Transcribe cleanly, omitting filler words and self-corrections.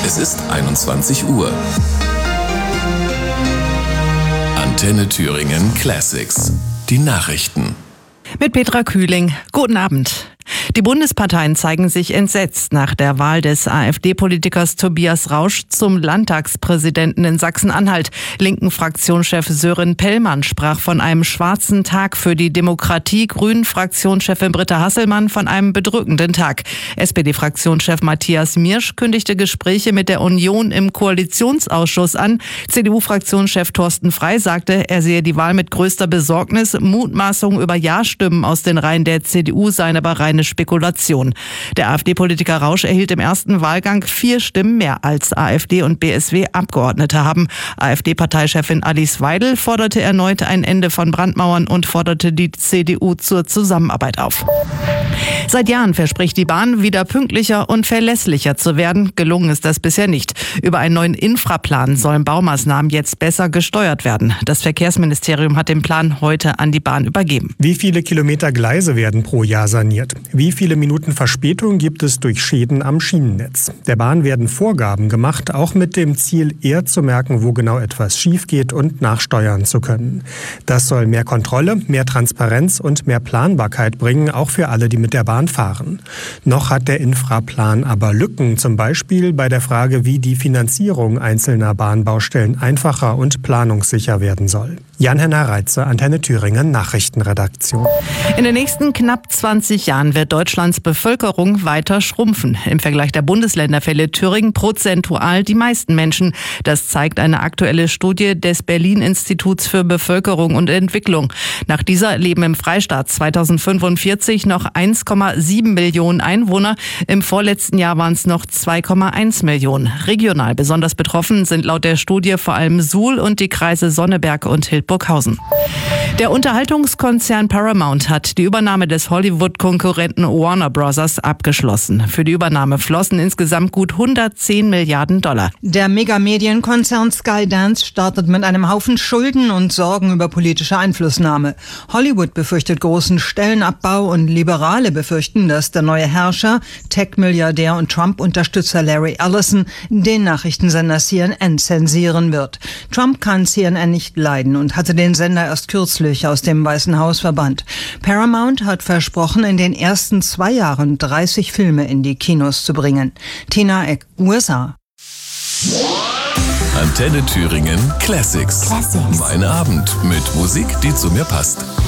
Es ist 21 Uhr. Antenne Thüringen Classics. Die Nachrichten. Mit Petra Kühling. Guten Abend. Die Bundesparteien zeigen sich entsetzt nach der Wahl des AfD-Politikers Tobias Rausch zum Landtagspräsidenten in Sachsen-Anhalt. Linken Fraktionschef Sören Pellmann sprach von einem schwarzen Tag für die Demokratie, Grünen-Fraktionschefin Britta Hasselmann von einem bedrückenden Tag. SPD-Fraktionschef Matthias Miersch kündigte Gespräche mit der Union im Koalitionsausschuss an. CDU-Fraktionschef Thorsten Frey sagte, er sehe die Wahl mit größter Besorgnis. Mutmaßungen über Ja-Stimmen aus den Reihen der CDU seien aber reine Spekulation. Der AfD-Politiker Rausch erhielt im ersten Wahlgang 4 Stimmen mehr als AfD und BSW-Abgeordnete haben. AfD-Parteichefin Alice Weidel forderte erneut ein Ende von Brandmauern und forderte die CDU zur Zusammenarbeit auf. Seit Jahren verspricht die Bahn, wieder pünktlicher und verlässlicher zu werden. Gelungen ist das bisher nicht. Über einen neuen Infraplan sollen Baumaßnahmen jetzt besser gesteuert werden. Das Verkehrsministerium hat den Plan heute an die Bahn übergeben. Wie viele Kilometer Gleise werden pro Jahr saniert? Wie viele Minuten Verspätung gibt es durch Schäden am Schienennetz? Der Bahn werden Vorgaben gemacht, auch mit dem Ziel, eher zu merken, wo genau etwas schief geht und nachsteuern zu können. Das soll mehr Kontrolle, mehr Transparenz und mehr Planbarkeit bringen, auch für alle, die mit der Bahn fahren. Noch hat der Infraplan aber Lücken, zum Beispiel bei der Frage, wie die Finanzierung einzelner Bahnbaustellen einfacher und planungssicher werden soll. Jan-Henner Reitze, Antenne Thüringen Nachrichtenredaktion. In den nächsten knapp 20 Jahren wird Deutschlands Bevölkerung weiter schrumpfen. Im Vergleich der Bundesländer verliert Thüringen prozentual die meisten Menschen. Das zeigt eine aktuelle Studie des Berlin-Instituts für Bevölkerung und Entwicklung. Nach dieser leben im Freistaat 2045 noch 1,7 Millionen Einwohner. Im vorletzten Jahr waren es noch 2,1 Millionen. Regional besonders betroffen sind laut der Studie vor allem Suhl und die Kreise Sonneberg und Hildburghausen. Der Unterhaltungskonzern Paramount hat die Übernahme des Hollywood-Konkurrenten Warner Bros. Abgeschlossen. Für die Übernahme flossen insgesamt gut 110 Milliarden $. Der Megamedienkonzern Skydance startet mit einem Haufen Schulden und Sorgen über politische Einflussnahme. Hollywood befürchtet großen Stellenabbau und Liberale befürchten, dass der neue Herrscher, Tech-Milliardär und Trump-Unterstützer Larry Ellison den Nachrichtensender CNN zensieren wird. Trump kann CNN nicht leiden und hatte den Sender erst kürzlich aus dem Weißen Haus verbannt. Paramount hat versprochen, in den ersten 2 Jahren 30 Filme in die Kinos zu bringen. Tina Eck, USA. Antenne Thüringen Classics. Mein Abend mit Musik, die zu mir passt.